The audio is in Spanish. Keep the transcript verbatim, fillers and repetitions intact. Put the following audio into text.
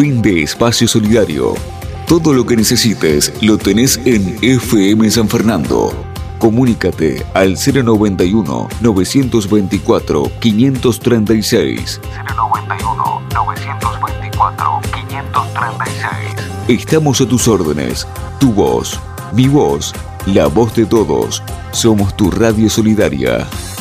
Fin de espacio solidario. Todo lo que necesites lo tenés en F M San Fernando. Comunícate al cero noventa y uno, novecientos veinticuatro, quinientos treinta y seis. cero noventa y uno, novecientos veinticuatro, quinientos treinta y seis. Estamos a tus órdenes. Tu voz, mi voz, la voz de todos. Somos tu radio solidaria.